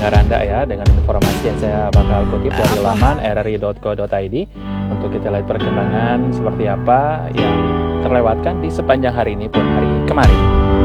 Haranda ya, dengan informasi yang saya bakal kutip dari laman rri.co.id untuk kita lihat perkembangan seperti apa yang terlewatkan di sepanjang hari ini pun hari kemarin.